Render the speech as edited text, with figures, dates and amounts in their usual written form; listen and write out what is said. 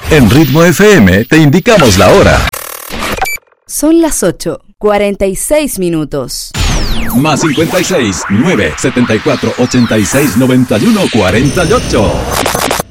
En Ritmo FM te indicamos la hora. Son las 8:46 minutos. Más 56 9 74 86 91 48.